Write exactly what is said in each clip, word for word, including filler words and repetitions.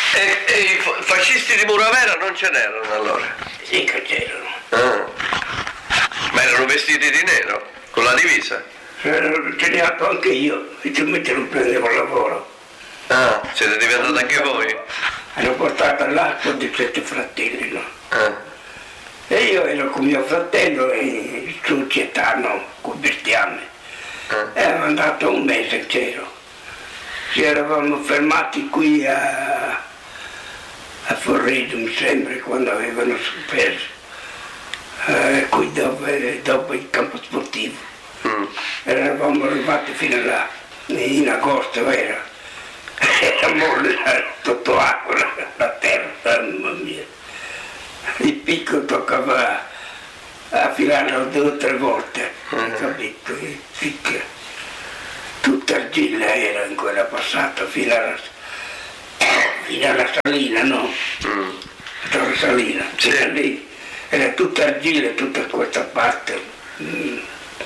E, e i fascisti di Muravera non ce n'erano allora? Sì che c'erano. Ah. Ma erano vestiti di nero? Con la divisa? Ce ne ho anche io, finalmente non prendevo lavoro. Ah, siete diventati anche voi? Hanno portato all'acqua di sette fratelli, no? Ah. E io ero con mio fratello in società, no? Con bestiame. Ah. E avevo andato un mese c'ero. Ci eravamo fermati qui a, a Forredo, mi sembra, quando avevano sospeso. Eh, qui dove, dopo il campo sportivo. Mm. Eravamo arrivati fino là, in agosto era. Eravamo sotto acqua, la terra, mamma mia. Il picco toccava affilarlo due o tre volte, hai capito? Il picco. Tutta argilla era in quella passata fino alla, fino alla Salina, no? Mm. Torre Salina, Sì. era lì. Era tutta argilla, tutta questa parte. Mm.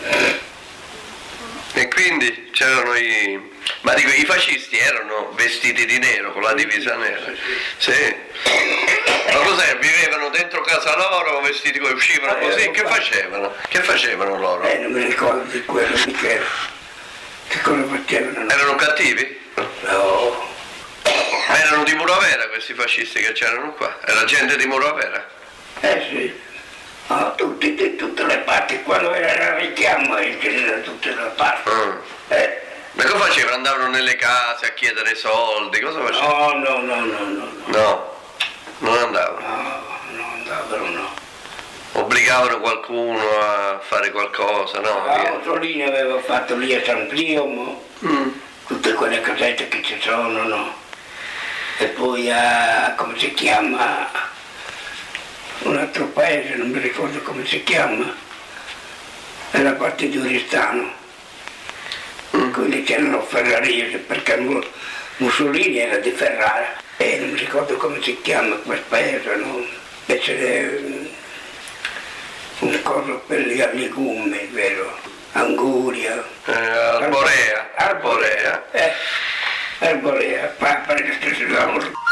E quindi c'erano i... Ma dico, i fascisti erano vestiti di nero, con la divisa nera? Sì. Ma cos'è? Vivevano dentro casa loro, vestiti come uscivano così? Che facevano? Che facevano loro? Eh, non mi ricordo di quello, Michele. Che cosa facevano? Erano cattivi? No. Ma erano di Muravera questi fascisti che c'erano qua? Era gente di Muravera? Eh sì. Oh, tutti, di tutte le parti, quando era il richiamo, c'era da tutte le parti. Mm. Eh. Ma cosa facevano? Andavano nelle case a chiedere soldi? Cosa facevano? No, no, no, no, no. No, non andavano. No, non andavano, no. Obbligavano qualcuno a fare qualcosa, no? Ah, Mussolini aveva fatto lì a San Primo, Mm. tutte quelle casette che ci sono, no? E poi a, come si chiama, un altro paese, non mi ricordo come si chiama, nella parte di Oristano. Mm. Quindi c'erano ferrarie, perché Mussolini era di Ferrara, e non mi ricordo come si chiama quel paese, no? E c'era un coso per gli legumi, vero? Anguria. Eh, Arborea. Arborea. Eh, Arborea, papà, che si